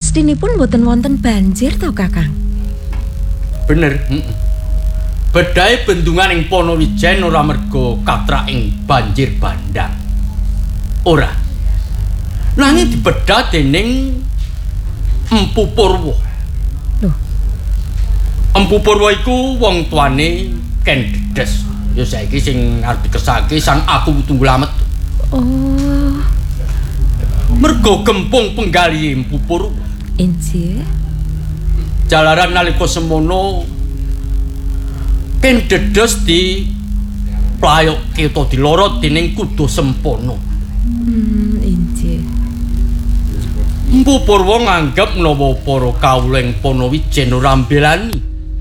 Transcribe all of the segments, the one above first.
mestinipun boten wonten banjir to, Kakang? Bener. Bedhae bendungan ing Ponowijen ora merga katrak ing banjir bandang. Ora. Nanging dibedha dening Empu Purwa. Loh. Empu Purwa iku wong tuane Ken Dedes. Ya saiki sing arep dikersake Sang Aku Tunggul Amet. Oh. Merga gempung penggali Empu Purwa. Injih. Jalaran nalika semono Ken Dedes di playokke utawa dilorot dening Kuda Sempono. Injih. Empu Purwa nganggep menawa para kawula ing Ponowijen ora mbelani.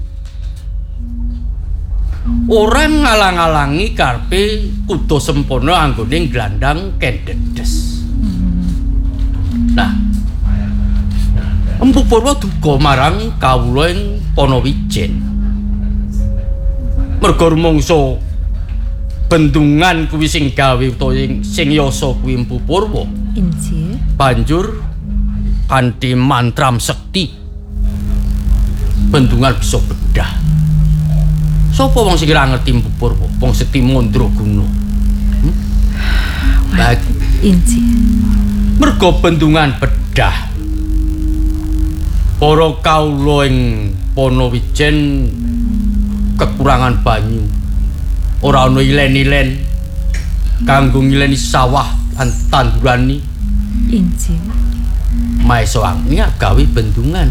Ora ngalang-alangi karepe Kuda Sempono anggone glandang Ken Dedes. Nah, Empu Purwa duka marang kawula ing Ponowijen. Merga rumangsa bendungan kuwi sing gawe utawa sing yasa kuwi Empu Purwa. Injih. Banjur kanthi mantram sekti bendungan bisa bedah. Sapa wong sing ora ngerti Empu Purwa? Wong Sekti Mandraguna. Injih. Merga bendungan bedah. Para kawula ing Ponowijen kekurangan banyu. Ora ana ilen-ilen kanggo ngileni sawah lan tandurane. Injih. Maesa Agni gawe bendungan.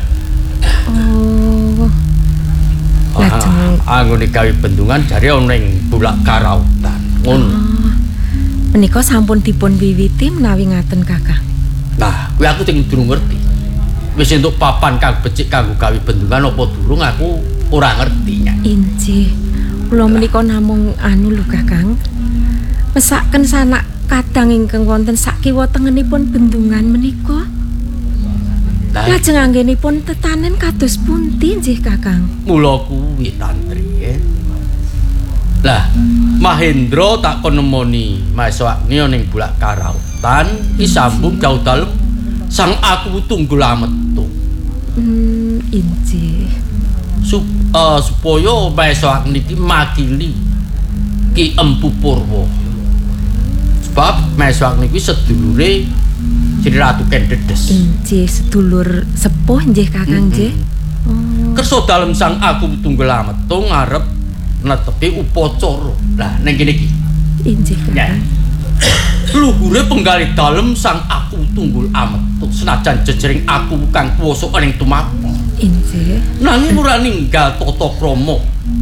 Oh. Lajeng anggone gawe bendungan jare ana ing Bulak Karautan. Ngono. Menika sampun dipun wiwiti menawi ngaten, Kakang. Nah, kuwi aku sing durung ngerti. Wis entuk papan kang becik kanggo gawe bendungan apa durung aku ora ngerti. Injih. Kula menika namung lho, Kakang. Mesaken sanak kadang ingkang wonten sak kiwa tengenipun bendungan menika. Lajeng anggenipun tetanen kados pundi nggih, Kakang? Mula kuwi tantri. Lah, Mahendra tak kon nemoni Maesa Agni ning Bulak Karautan disambung jauh dalem Sang Aku Tunggul Ametu. Injih. Supaya Maesa Agni iki makili Ki Empu Purwa. Sebab Maesa Agni kuwi sedulure Sri Ratu Ken Dedes. Injih, sedulur sepuh nggih, Kakang nggih. Kersa dalem Sang Aku Tunggul Ametu ngarep netepi upacara. Lah ning kene iki. Injih, Kakang. Luhure penggali dalem Sang Aku Tunggul Ametu senajan jejering aku kang kuwasa ning tumapel. Injih. Nanging ora ninggal tata krama.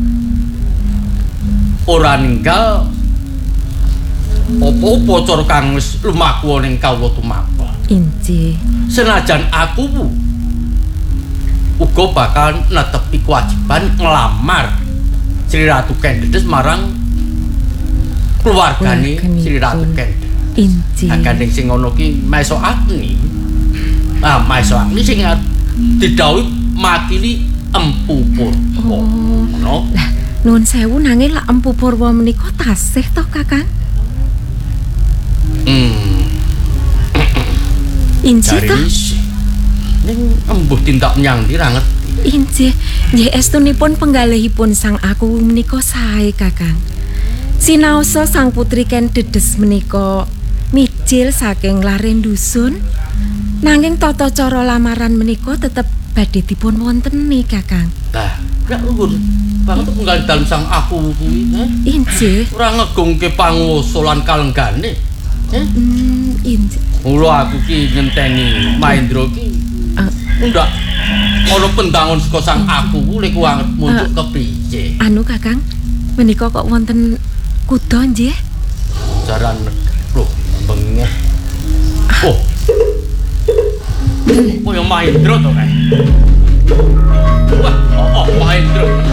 Ora ninggal apa upacara kang wis lumaku ning kawula tumapel. Injih. Senajan aku uga bakal netepi kewajiban ngelamar Sri Ratu Ken Dedes marang keluargane Sri Ratu Ken Dedes. Injih. Gandeng sing ngono ki Maesa Agni. Ah, Maesa Agni sing didhawuhi makili Empu Purwa. Ngono. Lah, nuwun sewu nanging lak Empu Purwa menika tasih to, Kakang? Injih to. Ning embuh tindak menyang ndi ra ngerti. Injih, nggih estunipun penggalihipun Sang Aku menika sae, Kakang. Sinaosa Sang Putri Ken Dedes menika mijil saking laren dusun, nanging tata cara lamaran menika tetep badhe dipun wonteni, Kakang. Lah, nek luhur banget penggal dalem Sang Aku kuwi, Injih. ora ngegungke panguwasa lan kalenggane. Injih. Mula aku ki ngenteni Mahendra ki ndak ana pendangon saka Sang Aku lek kuwi munjuk kepiye. Kakang, menika kok wonten kuda nggih? Jaran lho, bengeh. Oh. Koyo Mahendra to kae. Wah, Mahendra.